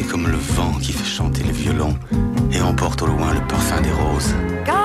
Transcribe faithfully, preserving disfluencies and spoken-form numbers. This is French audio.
comme le vent qui fait chanter les violons et emporte au loin le parfum des roses. God